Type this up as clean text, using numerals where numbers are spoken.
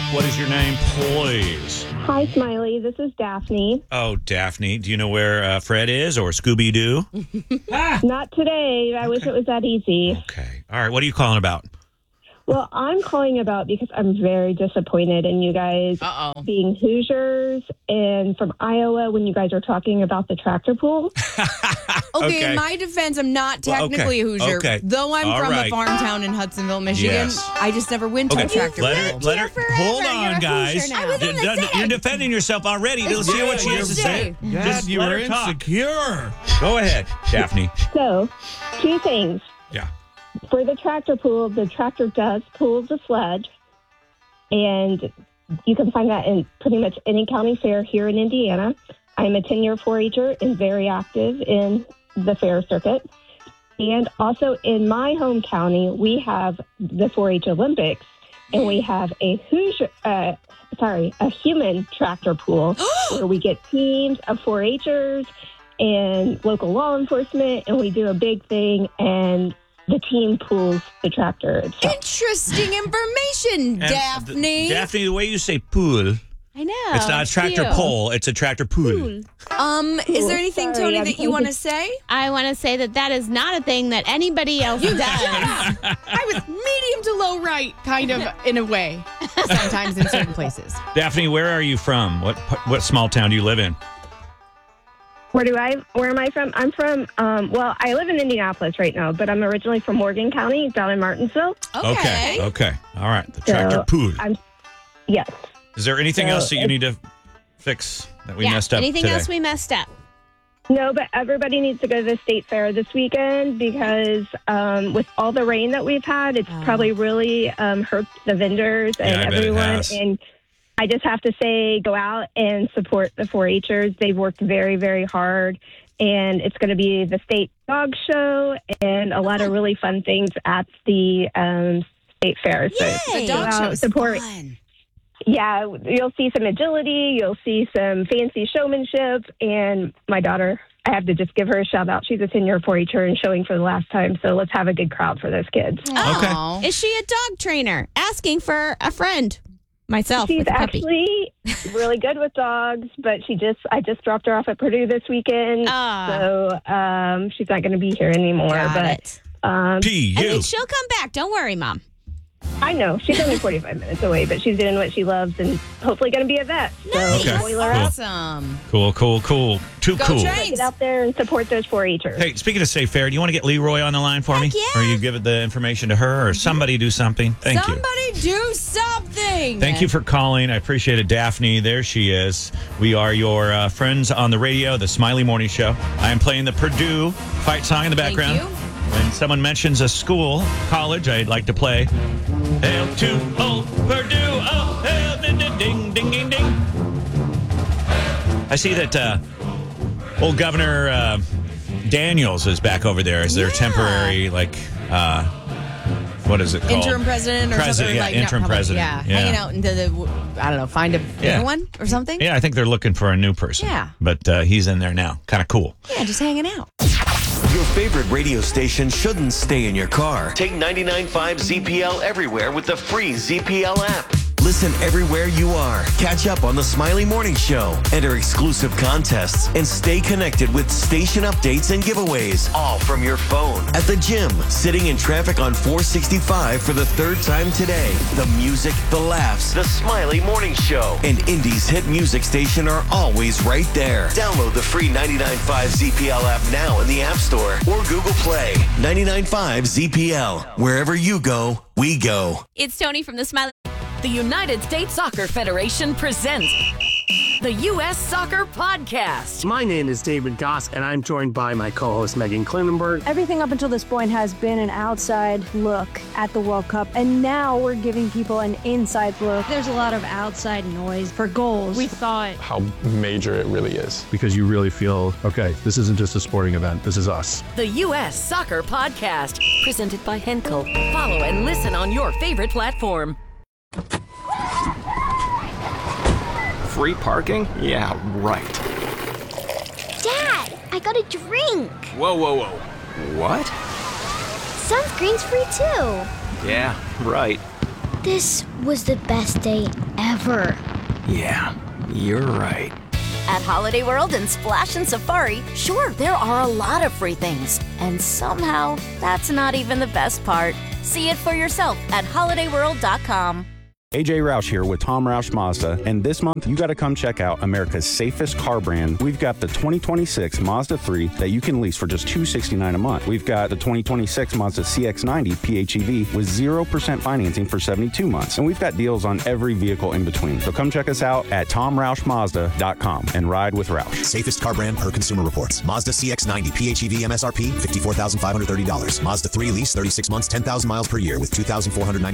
What is your name, please? Hi, Smiley. This is Daphne. Oh, Daphne. Do you know where Fred is or Scooby-Doo? Not today. I wish it was that easy. Okay. All right. What are you calling about? Well, I'm calling about because I'm very disappointed in you guys being Hoosiers and from Iowa when you guys are talking about the tractor pool. Okay, in my defense, I'm not technically a Hoosier. Okay. Though I'm All from right. a farm town in Hudsonville, Michigan. Yes. I just never went to a tractor Let pool. her. Hold on, guys. You're defending yourself already. Let's hear what she has to say. Just you let were her talk. insecure. Go ahead, Daphne. So, two things. Yeah. For the tractor pool, the tractor does pull the sled, and you can find that in pretty much any county fair here in Indiana. I'm a 10-year 4-H'er and very active in the fair circuit. And also in my home county, we have the 4-H Olympics, and we have a human tractor pool where we get teams of 4-H'ers and local law enforcement, and we do a big thing, and the team pulls the tractor itself. Interesting information, Daphne. Daphne, the way you say pool, I know. it's not a tractor pull, it's a tractor pool. Is there anything, Sorry, Tony, I'm that you want to say? I want to say that is not a thing that anybody else does. I was medium to low right, kind of, in a way, sometimes in certain places. Daphne, where are you from? What small town do you live in? Where am I from? I'm from, I live in Indianapolis right now, but I'm originally from Morgan County, down in Martinsville. Okay. Okay. All right. The tractor pool. Yes. Is there anything else that you need to fix that we messed up Anything today? else we messed up? No, but everybody needs to go to the state fair this weekend because with all the rain that we've had, it's probably really hurt the vendors and I bet it everyone. has. And I just have to say, go out and support the 4-H'ers. They've worked very, very hard. And it's going to be the state dog show and a lot of really fun things at the state fair. So The dog show is support. fun. Yeah, you'll see some agility. You'll see some fancy showmanship. And my daughter, I have to just give her a shout out. She's a 10-year 4-H'er and showing for the last time. So let's have a good crowd for those kids. Aw. Is she a dog trainer? Asking for a friend. Myself. She's with a puppy. actually really good with dogs, but I just dropped her off at Purdue this weekend. So she's not going to be here anymore. Got it. P.U. And then she'll come back. Don't worry, Mom. I know. She's only 45 minutes away, but she's doing what she loves and hopefully going to be a vet. So Okay. boil her up. Awesome. Cool. Too Go cool. Trains. Get out there and support those 4-H'ers. Hey, speaking of State Fair, do you want to get Leroy on the line for me? yeah. Or you give it the information to her or somebody do something? Thank you. Somebody do something. Thank you for calling. I appreciate it, Daphne. There she is. We are your friends on the radio, the Smiley Morning Show. I am playing the Purdue fight song in the background. Thank you. When someone mentions a school, college, I'd like to play Hail to old Purdue. Oh, hail, ding, ding, ding, ding, ding. I see that old Governor Daniels is back over there as their temporary, what is it called? Interim president or something? Yeah, interim president. Yeah, Yeah. hanging out into the, I don't know, find a new one or something? Yeah, I think they're looking for a new person. Yeah. But he's in there now. Kind of cool. Yeah, just hanging out. Your favorite radio station shouldn't stay in your car. Take 99.5 ZPL everywhere with the free ZPL app. Listen everywhere you are. Catch up on the Smiley Morning Show. Enter exclusive contests and stay connected with station updates and giveaways. All from your phone. At the gym, sitting in traffic on 465 for the third time today. The music, the laughs, the Smiley Morning Show, and Indy's hit music station are always right there. Download the free 99.5 ZPL app now in the App Store or Google Play. 99.5 ZPL. Wherever you go, we go. It's Tony from the Smiley. The United States Soccer Federation presents the U.S. Soccer Podcast. My name is David Goss, and I'm joined by my co-host Megan Klinenberg. Everything up until this point has been an outside look at the World Cup, and now we're giving people an inside look. There's a lot of outside noise for goals. We thought How major it really is. Because you really feel, okay, this isn't just a sporting event. This is us. The U.S. Soccer Podcast, presented by Henkel. Follow and listen on your favorite platform. Free parking? Yeah, right. Dad, I got a drink. Whoa. What? Sunscreen's free too. Yeah, right. This was the best day ever. Yeah, you're right. At Holiday World and Splash and Safari, sure, there are a lot of free things. And somehow, that's not even the best part. See it for yourself at holidayworld.com. AJ Roush here with Tom Roush Mazda, and this month you got to come check out America's safest car brand. We've got the 2026 Mazda 3 that you can lease for just $269 a month. We've got the 2026 Mazda CX-90 PHEV with 0% financing for 72 months. And we've got deals on every vehicle in between. So come check us out at TomRoushMazda.com and ride with Roush. Safest car brand per Consumer Reports. Mazda CX-90 PHEV MSRP $54,530. Mazda 3 lease 36 months, 10,000 miles per year with $2,490